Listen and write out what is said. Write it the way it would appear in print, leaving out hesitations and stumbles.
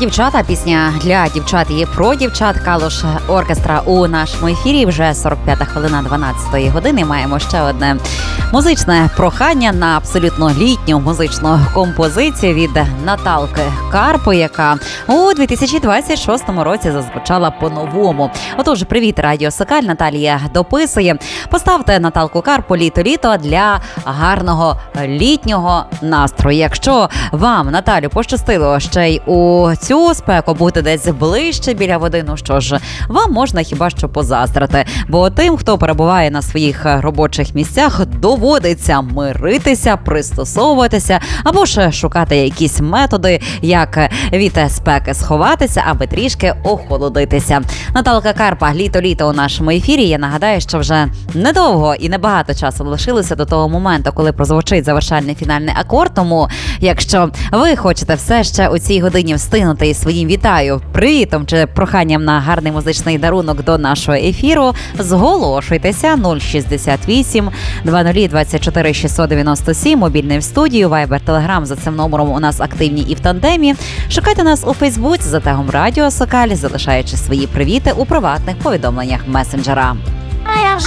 дівчата, пісня для дівчат і про дівчат. Калуш оркестра у нашому ефірі. Вже 45-та хвилина 12-ї години. Маємо ще одне музичне прохання на абсолютно літню музичну композицію від Наталки Карпо, яка у 2026 році зазвучала по-новому. Отож, привіт, Радіо Сокаль, Наталія дописує. Поставте Наталку Карпо «Літо-літо» для гарного літнього настрою. Якщо вам, Наталю, пощастило ще й у цю спеку бути десь ближче біля води, ну що ж, вам можна хіба що позаздрити. Бо тим, хто перебуває на своїх робочих місцях, доводиться миритися, пристосовуватися або ж шукати якісь методи, як від спеки сховатися, аби трішки охолодитися. Наталка Карпа «Літо-літо» у нашому ефірі. Я нагадаю, що вже недовго і небагато часу лишилося до того моменту, коли прозвучить завершальний фінальний акорд. Тому, якщо ви хочете все ще у цій годині встигнути із своїм вітаю, привітом чи проханням на гарний музичний дарунок до нашого ефіру, зголошуйтеся. 068 00 24 697, мобільний в студію, Viber, Telegram, за цим номером у нас активні і в тандемі. Шукайте нас у Фейсбуці за тегом Радіо Сокаль, залишаючи свої привіти у приватних повідомленнях месенджера.